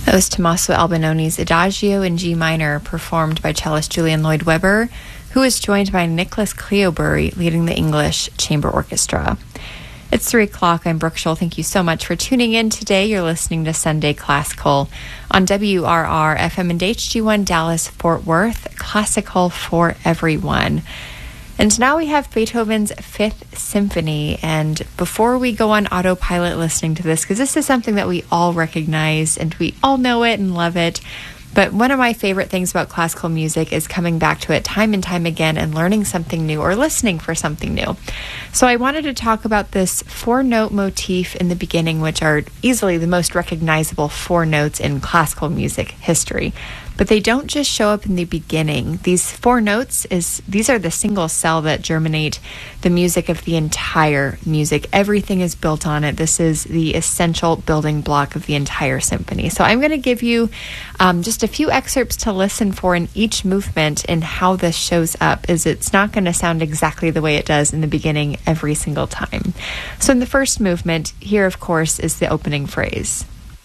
That was Tommaso Albinoni's Adagio in G minor, performed by cellist Julian Lloyd Webber, who is joined by Nicholas Cleobury leading the English Chamber Orchestra. It's 3 o'clock. I'm Brooke Scholl. Thank you so much for tuning in today. You're listening to Sunday Classical on WRR FM and HG1 Dallas Fort Worth, classical for everyone. And now we have Beethoven's Fifth Symphony. And before we go on autopilot listening to this, because this is something that we all recognize and we all know it and love it, but one of my favorite things about classical music is coming back to it time and time again and learning something new or listening for something new. So I wanted to talk about this 4-note motif in the beginning, which are easily the most recognizable 4 notes in classical music history. But they don't just show up in the beginning. These 4 notes, these are the single cell that germinate the music of the entire music. Everything is built on it. This is the essential building block of the entire symphony. So I'm going to give you just a few excerpts to listen for in each movement, and how this shows up is it's not going to sound exactly the way it does in the beginning every single time. So in the first movement, here of course is the opening phrase.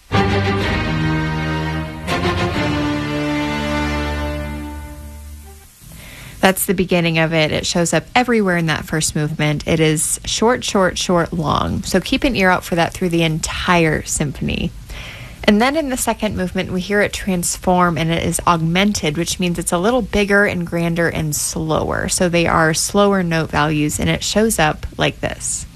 That's the beginning of it. It shows up everywhere in that first movement. It is short, short, short, long. So keep an ear out for that through the entire symphony. And then in the second movement, we hear it transform and it is augmented, which means it's a little bigger and grander and slower. So they are slower note values, and it shows up like this.